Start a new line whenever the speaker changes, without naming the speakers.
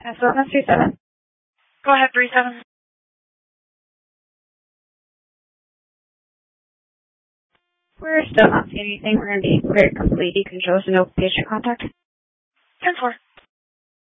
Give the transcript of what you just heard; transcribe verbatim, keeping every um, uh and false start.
That's what, that's three seven.
Go ahead, three seven.
We're still not seeing anything. We're going to be very completely controlled to no patient contact.
ten four.